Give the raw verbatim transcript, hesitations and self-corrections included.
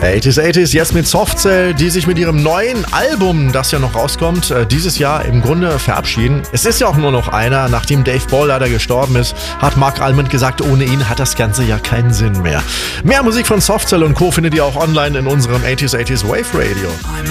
achtziger achtziger, jetzt mit Softcell, die sich mit ihrem neuen Album, das ja noch rauskommt, äh, dieses Jahr im Grunde verabschieden. Es ist ja auch nur noch einer, nachdem Dave Ball leider gestorben ist, hat Mark Almond gesagt, ohne ihn hat das Ganze ja keinen Sinn mehr. Mehr Musik von Softcell und Co. findet ihr auch online in unserem achtziger achtziger Wave Radio.